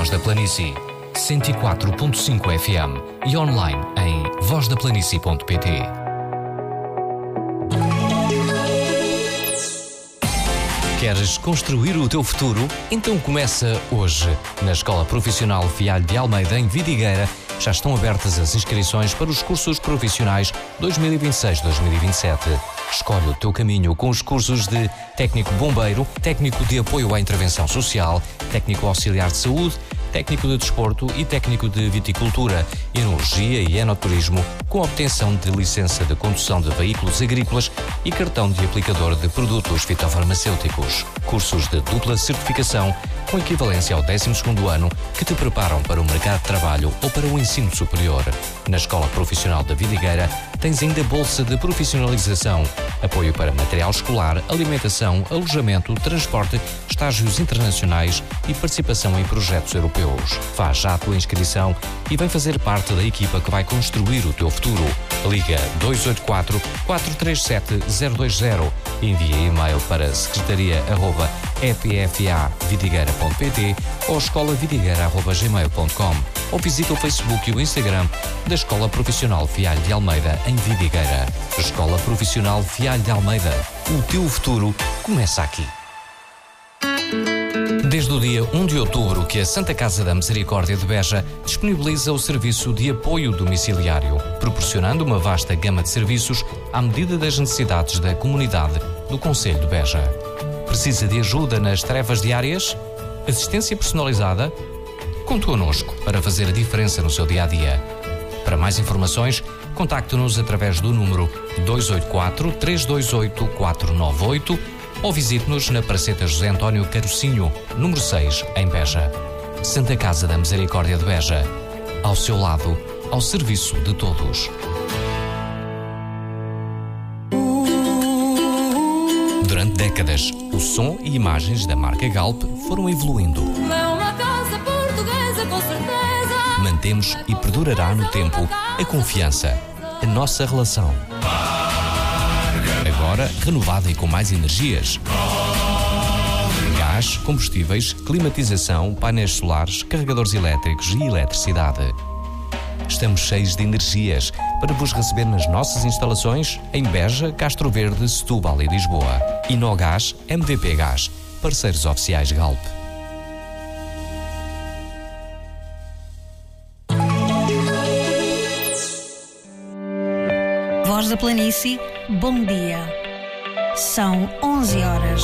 Voz da Planície, 104.5 FM e online em vozdaplanície.pt. Queres construir o teu futuro? Então começa hoje. Na Escola Profissional Fialho de Almeida, em Vidigueira, já estão abertas as inscrições para os cursos profissionais 2026-2027. Escolhe o teu caminho com os cursos de técnico bombeiro, técnico de apoio à intervenção social, técnico auxiliar de saúde, técnico de desporto e técnico de viticultura, enologia e enoturismo, com obtenção de licença de condução de veículos agrícolas e cartão de aplicador de produtos fitofarmacêuticos. Cursos de dupla certificação, com equivalência ao 12º ano, que te preparam para o mercado de trabalho ou para o ensino superior. Na Escola Profissional da Vidigueira tens ainda bolsa de profissionalização, apoio para material escolar, alimentação, alojamento, transporte, estágios internacionais e participação em projetos europeus. Faz já a tua inscrição e vem fazer parte da equipa que vai construir o teu futuro. Liga 284-437-020, envia e-mail para secretaria@epfavidigueira.pt ou escolavidigueira@gmail.com ou visita o Facebook e o Instagram da Escola Profissional Fialho de Almeida, em Vidigueira. Escola Profissional Fialho de Almeida. O teu futuro começa aqui. Desde o dia 1 de outubro que a Santa Casa da Misericórdia de Beja disponibiliza o serviço de apoio domiciliário, proporcionando uma vasta gama de serviços à medida das necessidades da comunidade do concelho de Beja. Precisa de ajuda nas tarefas diárias? Assistência personalizada? Conte connosco para fazer a diferença no seu dia-a-dia. Para mais informações, contacte-nos através do número 284-328-498 ou visite-nos na Praceta José António Carocinho, número 6, em Beja. Santa Casa da Misericórdia de Beja. Ao seu lado, ao serviço de todos. Durante décadas, o som e imagens da marca Galp foram evoluindo. É uma casa portuguesa, com certeza. Mantemos e perdurará no tempo a confiança, a nossa relação. Agora renovada e com mais energias. Gás, combustíveis, climatização, painéis solares, carregadores elétricos e eletricidade. Estamos cheios de energias para vos receber nas nossas instalações em Beja, Castro Verde, Setúbal e Lisboa. Inogás, MDP Gás, parceiros oficiais Galp. Voz da Planície, bom dia. São 11 horas.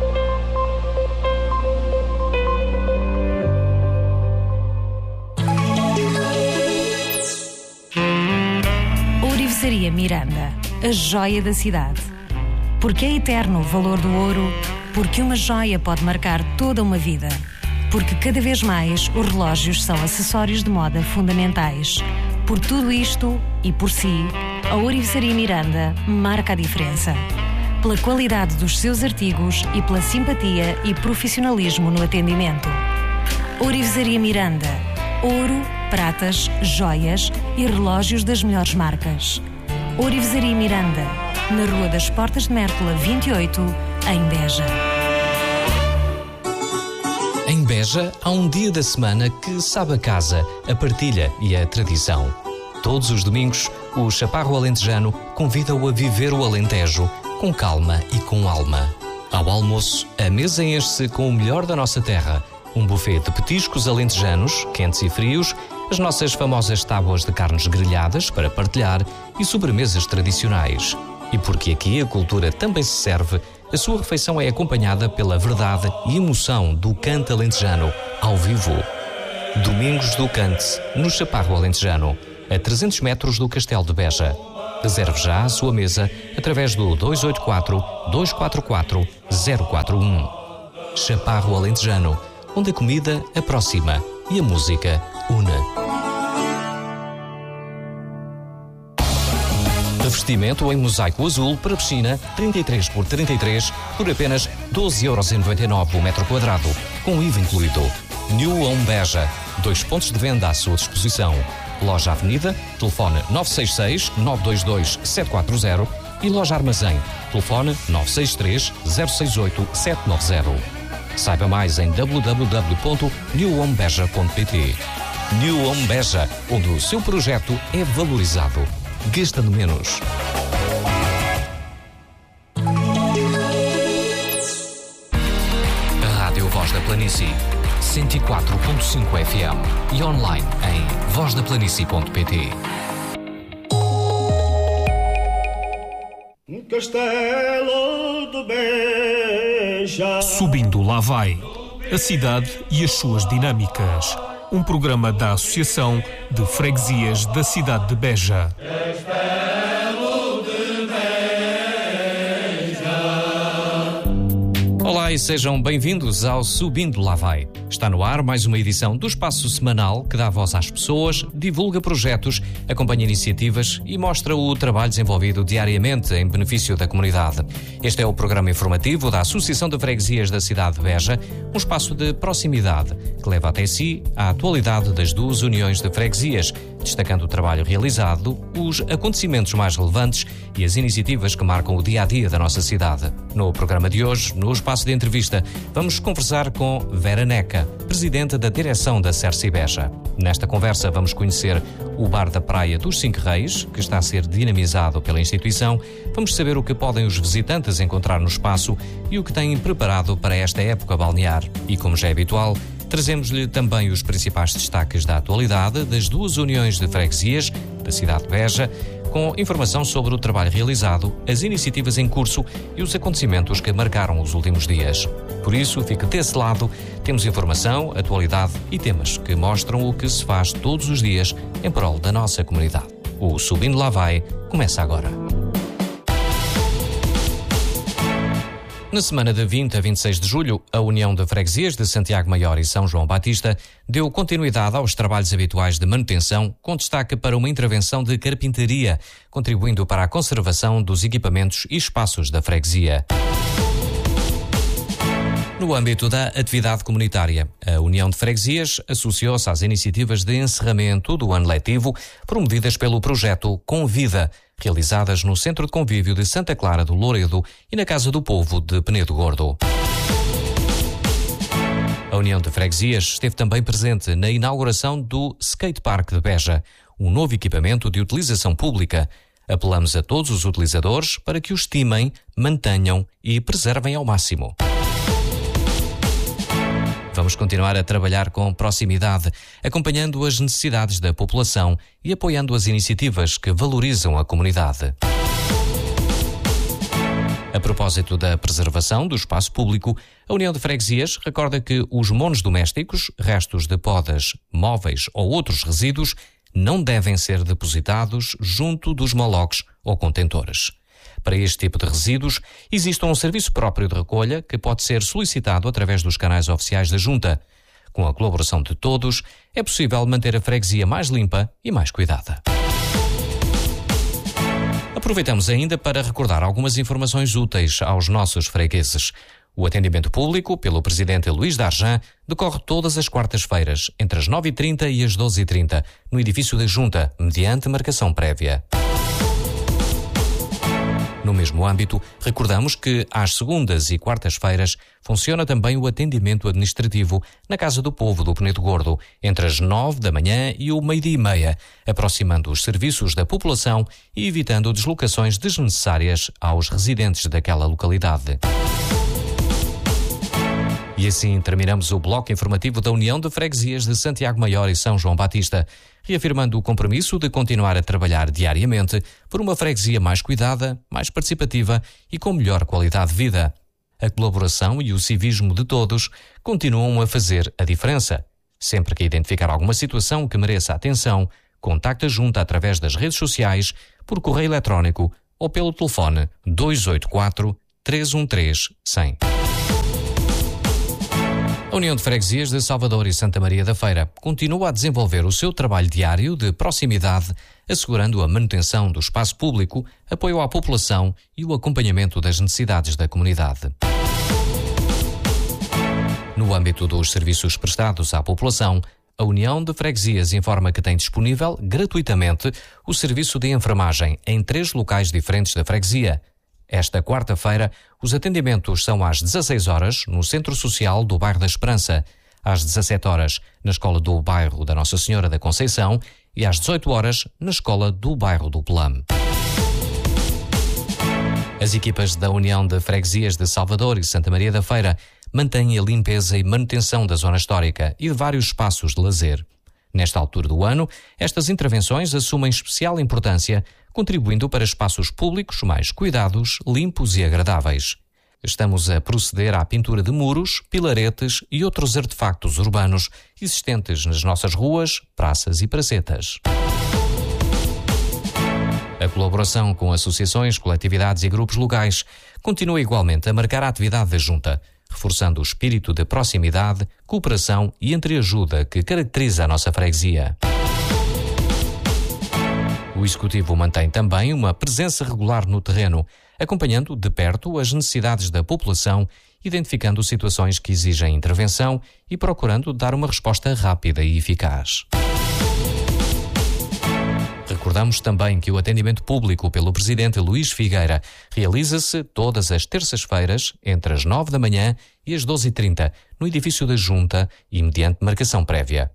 Ourivesaria Miranda, a joia da cidade. Porque é eterno o valor do ouro, porque uma joia pode marcar toda uma vida. Porque cada vez mais os relógios são acessórios de moda fundamentais. Por tudo isto e por si, a Ourivesaria Miranda marca a diferença. Pela qualidade dos seus artigos e pela simpatia e profissionalismo no atendimento. Ourivesaria Miranda. Ouro, pratas, joias e relógios das melhores marcas. Ourivesaria Miranda, na Rua das Portas de Mértola 28, em Beja. Em Beja, há um dia da semana que sabe a casa, a partilha e a tradição. Todos os domingos, o Chaparro Alentejano convida-o a viver o Alentejo com calma e com alma. Ao almoço, a mesa enche-se com o melhor da nossa terra. Um buffet de petiscos alentejanos, quentes e frios, as nossas famosas tábuas de carnes grelhadas para partilhar e sobremesas tradicionais. E porque aqui a cultura também se serve, a sua refeição é acompanhada pela verdade e emoção do cante alentejano, ao vivo. Domingos do Cante, no Chaparro Alentejano, a 300 metros do Castelo de Beja. Reserve já a sua mesa através do 284-244-041. Chaparro Alentejano, onde a comida aproxima e a música une. Revestimento em mosaico azul para piscina 33x33 por apenas 12,99€ o metro quadrado, com IVA incluído. New Home Beja, 2 pontos de venda à sua disposição. Loja Avenida, telefone 962-740 e Loja Armazém, telefone 963-068-790. Saiba mais em www.newhomebeja.pt. New Home Beja, onde o seu projeto é valorizado. Gastando menos. A Rádio Voz da Planície, 104.5 FM e online em vozdaplanície.pt. Castelo de Beja. Subindo lá vai. A cidade e as suas dinâmicas. Um programa da Associação de Freguesias da cidade de Beja. Olá e sejam bem-vindos ao Subindo Lá Vai. Está no ar mais uma edição do espaço semanal que dá voz às pessoas, divulga projetos, acompanha iniciativas e mostra o trabalho desenvolvido diariamente em benefício da comunidade. Este é o programa informativo da Associação de Freguesias da cidade de Beja, um espaço de proximidade que leva até si a atualidade das duas uniões de freguesias, destacando o trabalho realizado, os acontecimentos mais relevantes e as iniciativas que marcam o dia-a-dia da nossa cidade. No programa de hoje, no espaço de entrevista, vamos conversar com Vera Neca, presidente da direção da Cerci Beja. Nesta conversa vamos conhecer o Bar da Praia dos Cinco Reis, que está a ser dinamizado pela instituição. Vamos saber o que podem os visitantes encontrar no espaço e o que têm preparado para esta época balnear. E como já é habitual, trazemos-lhe também os principais destaques da atualidade das duas uniões de freguesias da cidade de Beja, com informação sobre o trabalho realizado, as iniciativas em curso e os acontecimentos que marcaram os últimos dias. Por isso, fique desse lado, temos informação, atualidade e temas que mostram o que se faz todos os dias em prol da nossa comunidade. O Subindo Lá Vai começa agora. Na semana de 20 a 26 de julho, a União de Freguesias de Santiago Maior e São João Batista deu continuidade aos trabalhos habituais de manutenção, com destaque para uma intervenção de carpintaria, contribuindo para a conservação dos equipamentos e espaços da freguesia. No âmbito da atividade comunitária, a União de Freguesias associou-se às iniciativas de encerramento do ano letivo promovidas pelo projeto Convida, realizadas no Centro de Convívio de Santa Clara do Louredo e na Casa do Povo de Penedo Gordo. A União de Freguesias esteve também presente na inauguração do Skate Park de Beja, um novo equipamento de utilização pública. Apelamos a todos os utilizadores para que o estimem, mantenham e preservem ao máximo. Vamos continuar a trabalhar com proximidade, acompanhando as necessidades da população e apoiando as iniciativas que valorizam a comunidade. A propósito da preservação do espaço público, a União de Freguesias recorda que os monos domésticos, restos de podas, móveis ou outros resíduos não devem ser depositados junto dos moloques ou contentores. Para este tipo de resíduos, existe um serviço próprio de recolha que pode ser solicitado através dos canais oficiais da Junta. Com a colaboração de todos, é possível manter a freguesia mais limpa e mais cuidada. Aproveitamos ainda para recordar algumas informações úteis aos nossos fregueses. O atendimento público, pelo presidente Luís Darjan, decorre todas as quartas-feiras, entre as 9h30 e as 12h30, no edifício da Junta, mediante marcação prévia. No mesmo âmbito, recordamos que às segundas e quartas-feiras funciona também o atendimento administrativo na Casa do Povo do Penedo Gordo, entre as 9 da manhã e o 12h30, aproximando os serviços da população e evitando deslocações desnecessárias aos residentes daquela localidade. E assim terminamos o bloco informativo da União de Freguesias de Santiago Maior e São João Batista, reafirmando o compromisso de continuar a trabalhar diariamente por uma freguesia mais cuidada, mais participativa e com melhor qualidade de vida. A colaboração e o civismo de todos continuam a fazer a diferença. Sempre que identificar alguma situação que mereça atenção, contacte a Junta através das redes sociais, por correio eletrónico ou pelo telefone 284 313 100. A União de Freguesias de Salvador e Santa Maria da Feira continua a desenvolver o seu trabalho diário de proximidade, assegurando a manutenção do espaço público, apoio à população e o acompanhamento das necessidades da comunidade. No âmbito dos serviços prestados à população, a União de Freguesias informa que tem disponível gratuitamente o serviço de enfermagem em 3 locais diferentes da freguesia. Esta quarta-feira, os atendimentos são às 16 horas no Centro Social do Bairro da Esperança, às 17 horas na Escola do Bairro da Nossa Senhora da Conceição e às 18 horas na Escola do Bairro do Pelame. As equipas da União de Freguesias de Salvador e Santa Maria da Feira mantêm a limpeza e manutenção da zona histórica e de vários espaços de lazer. Nesta altura do ano, estas intervenções assumem especial importância, contribuindo para espaços públicos mais cuidados, limpos e agradáveis. Estamos a proceder à pintura de muros, pilaretes e outros artefactos urbanos existentes nas nossas ruas, praças e pracetas. A colaboração com associações, coletividades e grupos locais continua igualmente a marcar a atividade da Junta, reforçando o espírito de proximidade, cooperação e entreajuda que caracteriza a nossa freguesia. O Executivo mantém também uma presença regular no terreno, acompanhando de perto as necessidades da população, identificando situações que exigem intervenção e procurando dar uma resposta rápida e eficaz. Recordamos também que o atendimento público pelo Presidente Luís Figueira realiza-se todas as terças-feiras, entre as 9 da manhã e as 12h30, no edifício da Junta e mediante marcação prévia.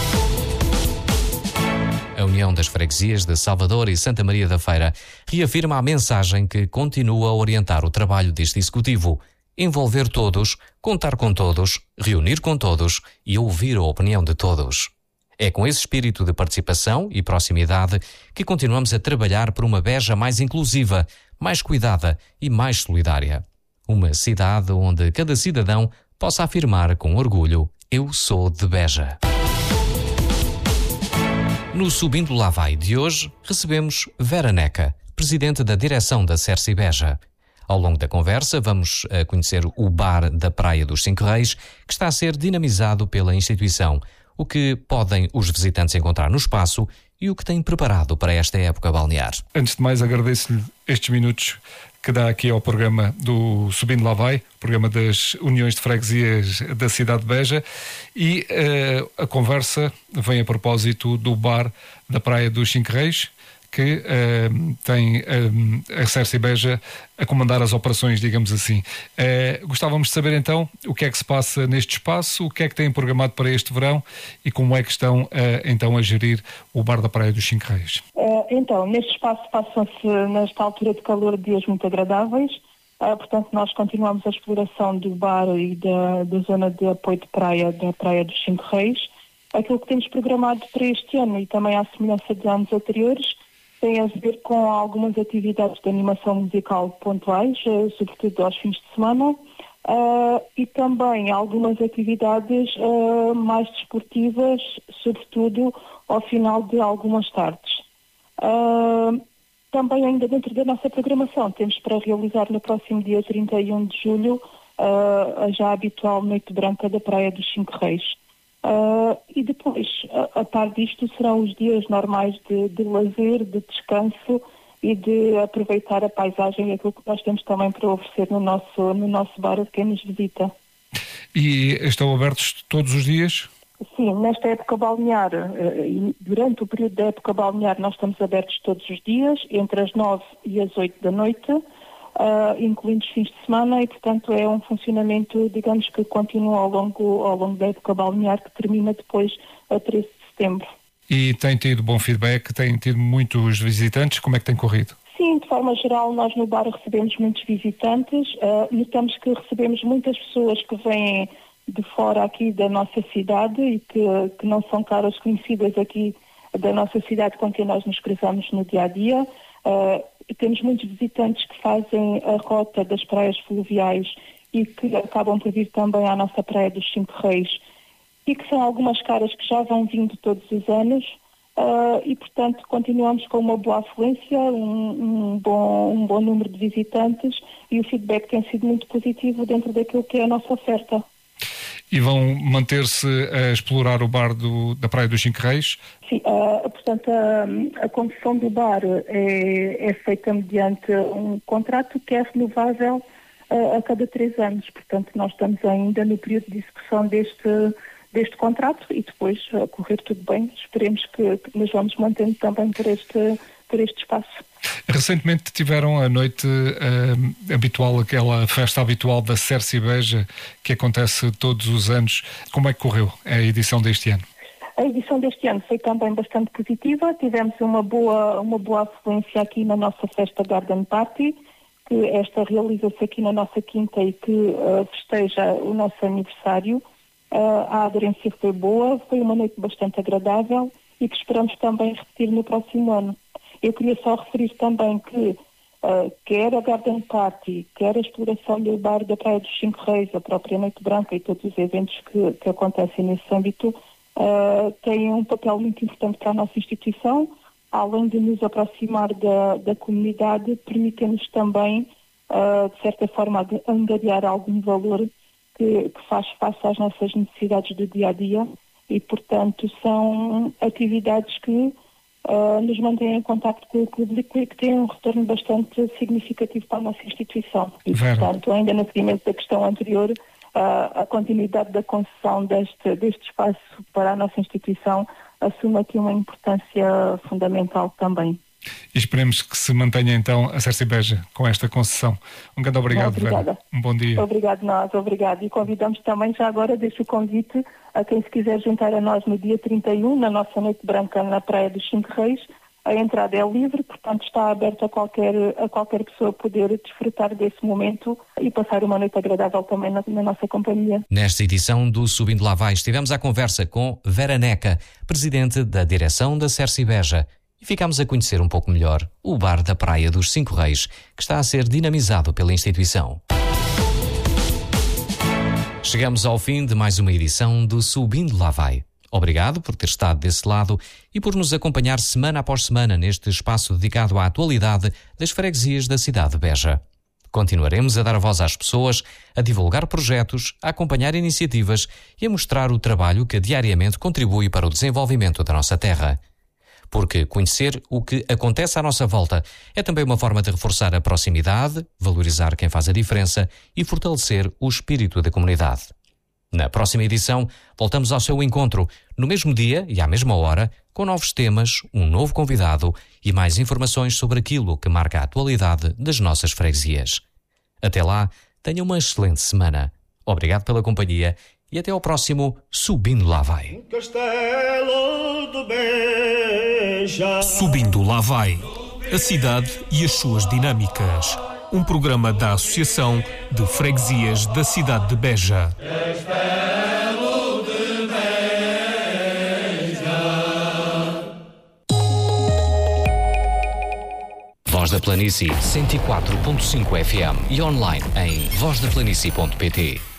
A União das Freguesias de Salvador e Santa Maria da Feira reafirma a mensagem que continua a orientar o trabalho deste Executivo: envolver todos, contar com todos, reunir com todos e ouvir a opinião de todos. É com esse espírito de participação e proximidade que continuamos a trabalhar por uma Beja mais inclusiva, mais cuidada e mais solidária. Uma cidade onde cada cidadão possa afirmar com orgulho: eu sou de Beja. No Subindo Lá Vai de hoje, recebemos Vera Neca, presidente da direção da Cerci Beja. Ao longo da conversa, vamos conhecer o bar da Praia dos Cinco Reis, que está a ser dinamizado pela instituição, o que podem os visitantes encontrar no espaço e o que têm preparado para esta época balnear. Antes de mais, agradeço-lhe estes minutos que dá aqui ao programa do Subindo Lá Vai, programa das Uniões de Freguesias da cidade de Beja, e a conversa vem a propósito do bar da Praia dos Cinco Reis, que tem a Cerci Beja a comandar as operações, digamos assim. Gostávamos de saber então o que é que se passa neste espaço, o que é que têm programado para este verão e como é que estão então a gerir o bar da Praia dos Cinco Reis. Então, neste espaço passam-se, nesta altura de calor, dias muito agradáveis. Portanto, nós continuamos a exploração do bar e da zona de apoio de praia da Praia dos Cinco Reis. Aquilo que temos programado para este ano, e também à semelhança de anos anteriores, tem a ver com algumas atividades de animação musical pontuais, sobretudo aos fins de semana, e também algumas atividades mais desportivas, sobretudo ao final de algumas tardes. Também ainda dentro da nossa programação temos para realizar no próximo dia 31 de julho a já habitual Noite Branca da Praia dos Cinco Reis. E depois, a par disto, serão os dias normais de lazer, de descanso e de aproveitar a paisagem e aquilo que nós temos também para oferecer no nosso bar a quem nos visita. E estão abertos todos os dias? Sim, nesta época balnear, durante o período da época balnear, nós estamos abertos todos os dias, entre as 9 e as 8 da noite, incluindo os fins de semana, e portanto é um funcionamento, digamos, que continua ao longo da época balnear, que termina depois a 13 de setembro. E tem tido bom feedback? Tem tido muitos visitantes? Como é que tem corrido? Sim, de forma geral nós no bar recebemos muitos visitantes, notamos que recebemos muitas pessoas que vêm de fora aqui da nossa cidade e que não são caras conhecidas aqui da nossa cidade com quem nós nos cruzamos no dia-a-dia. Temos muitos visitantes que fazem a rota das praias fluviais e que acabam por vir também à nossa Praia dos Cinco Reis e que são algumas caras que já vão vindo todos os anos e, portanto, continuamos com uma boa afluência, um bom número de visitantes e o feedback tem sido muito positivo dentro daquilo que é a nossa oferta. E vão manter-se a explorar o bar da Praia dos Cinco Reis? Sim, portanto, a concessão do bar é feita mediante um contrato que é renovável a cada 3 anos. Portanto, nós estamos ainda no período de execução deste contrato e depois, a correr tudo bem, esperemos que nos vamos mantendo também por por este espaço. Recentemente tiveram a noite habitual, aquela festa habitual da Cerci Beja, que acontece todos os anos. Como é que correu a edição deste ano? A edição deste ano foi também bastante positiva. Tivemos uma boa afluência aqui na nossa festa Garden Party, que esta realiza-se aqui na nossa quinta e que festeja o nosso aniversário. A aderência foi boa, foi uma noite bastante agradável e que esperamos também repetir no próximo ano. Eu queria só referir também que quer a Garden Party, quer a exploração do bar da Praia dos Cinco Reis, a própria Noite Branca e todos os eventos que acontecem nesse âmbito, têm um papel muito importante para a nossa instituição, além de nos aproximar da comunidade, permitem-nos também, de certa forma, angariar algum valor que faz face às nossas necessidades do dia-a-dia e, portanto, são atividades que nos mantêm em contacto com o público e que têm um retorno bastante significativo para a nossa instituição. E, portanto, ainda no seguimento da questão anterior, a continuidade da concessão deste espaço para a nossa instituição assume aqui uma importância fundamental também. E esperemos que se mantenha então a Cerci Beja com esta concessão. Um grande obrigado, Vera. Um bom dia. Obrigado nós, obrigado. E convidamos também, já agora deixo o convite a quem se quiser juntar a nós no dia 31, na nossa Noite Branca na Praia dos Cinco Reis. A entrada é livre, portanto está aberta a qualquer pessoa poder desfrutar desse momento e passar uma noite agradável também na nossa companhia. Nesta edição do Subindo Lá Vai, estivemos à conversa com Vera Neca, presidente da direção da Cerci Beja, e ficámos a conhecer um pouco melhor o bar da Praia dos Cinco Reis, que está a ser dinamizado pela instituição. Chegamos ao fim de mais uma edição do Subindo Lá Vai. Obrigado por ter estado desse lado e por nos acompanhar semana após semana neste espaço dedicado à atualidade das freguesias da cidade de Beja. Continuaremos a dar voz às pessoas, a divulgar projetos, a acompanhar iniciativas e a mostrar o trabalho que diariamente contribui para o desenvolvimento da nossa terra. Porque conhecer o que acontece à nossa volta é também uma forma de reforçar a proximidade, valorizar quem faz a diferença e fortalecer o espírito da comunidade. Na próxima edição, voltamos ao seu encontro, no mesmo dia e à mesma hora, com novos temas, um novo convidado e mais informações sobre aquilo que marca a atualidade das nossas freguesias. Até lá, tenha uma excelente semana. Obrigado pela companhia e até ao próximo Subindo Lá Vai. Castelo de Beja. Subindo Lá Vai, a cidade e as suas dinâmicas. Um programa da Associação de Freguesias da cidade de Beja. Castelo de Beja. Voz da Planície 104.5 FM e online em vozdaplanície.pt.